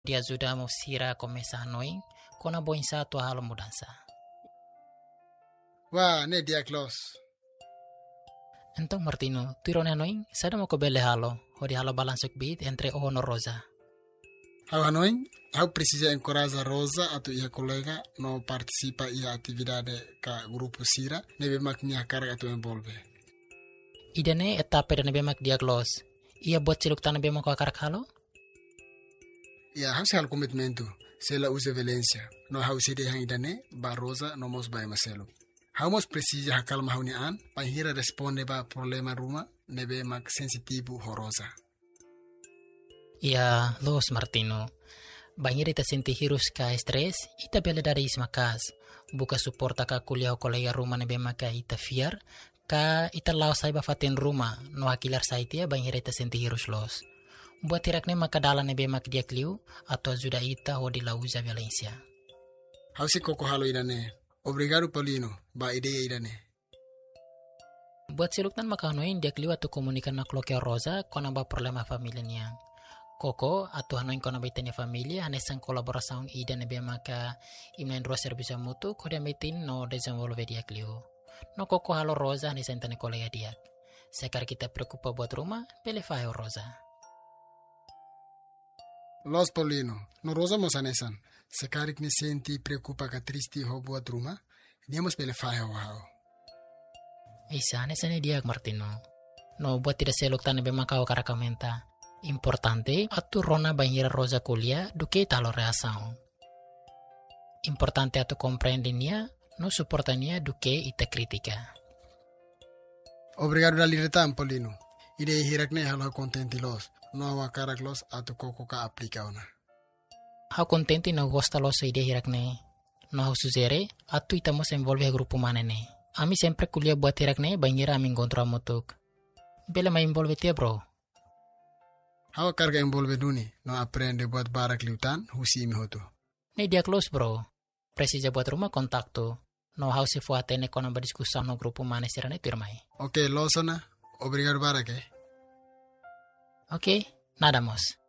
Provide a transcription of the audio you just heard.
Dia sudah musira komesa noing, kona boinsa tua halo mudansa. Wah, ne dia close. Entong Martino, tirone noing, sada mo ko bele halo, hodi halo balansuk bit entre Ono Rosa. Hau Hanoi, hau precisa encoraja Rosa atau ia colega no participa ia atividade ka grupo Sira, nebe maknya carga tu envolve. Idane etape dan bemak dia close. Ia buat ciluk tanah bemak ko akarak halo? Ia hau sehal komitmentu, sela usa Valencia, no hau sede hang idane, ba Rosa no mos ba maselu. Hau mos precisa hakal mahuni an, panghira responde ba problema ruma, nebe mak sensitivo ho Rosa. Ia los Martino. Bangir ita senti hirus ka stres, ita bela dari ismakas. Buka suporta ka kuliah kolega rumah nebe maka ita fiar, ka ita lau sai bafatin rumah, no hakilar saitia bangir ita senti hirus los. Buat tirakne maka dalan nebe mak dia kliu, atau zuda ita ho di lauza Valencia. Hau si koko halo idane, obrigado Paulino, ba ideia idane. Buat siluktan maka hanoin dia kliu atau komunikan na kloke Rosa, kona ba problema familia Koko atau hanoin kona baitanya familia hanesan kolaborasang ida nebe maka imnain ro servisa mutu kode metin no desenvolve dia kliu. No koko halo Rosa hanesan tane kolega dia. Sekar kita preocupa buat rumah, pele fayo Rosa. Los Paulino, no Rosa mosanesan, sekarik ni senti preocupa ka tristi ho buat rumah, dia mos pele fayo hao. Isa hanesan dia Martino. No buat tidak seluk tane be maka karakamenta. Importante atu rona banhira Rosa kuliah duke talo reação. Importante atu compreendinia no suportania duke ita kritika. Obrigado da liretan Paulino. Ide hirakne halo contenti los, no awa karak los atu koko ka aplika ona. Hau contenti no gosta los ide hirakne. No hau suzere atu itamos envolve grupo manene. Ami sempre kuliah buat hirakne banhira ami encontro amutuk. Bela ma envolve tia bro. Hawa carga envolve duni, no aprende buat barak liutan, husi imi hotu. Ne dia close bro. Precisa buat rumah kontaktu. No how se fuate ne kona berdiskusa no grupo mane sirane pirmai. Oke, losona. Obrigado barak Oke, nada mos.